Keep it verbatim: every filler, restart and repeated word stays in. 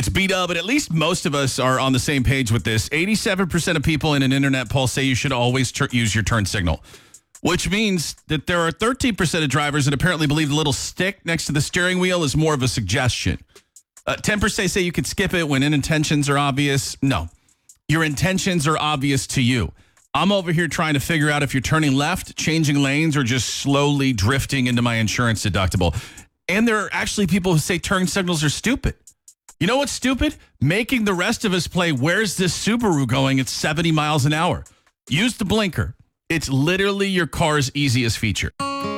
It's B-Dub, but at least most of us are on the same page with this. eighty-seven percent of people in an internet poll say you should always tur- use your turn signal, which means that there are thirteen percent of drivers that apparently believe the little stick next to the steering wheel is more of a suggestion. Uh, ten percent say you could skip it when intentions are obvious. No, your intentions are obvious to you. I'm over here trying to figure out if you're turning left, changing lanes, or just slowly drifting into my insurance deductible. And there are actually people who say turn signals are stupid. You know what's stupid? Making the rest of us play Where's This Subaru Going at seventy miles an hour. Use the blinker. It's literally your car's easiest feature.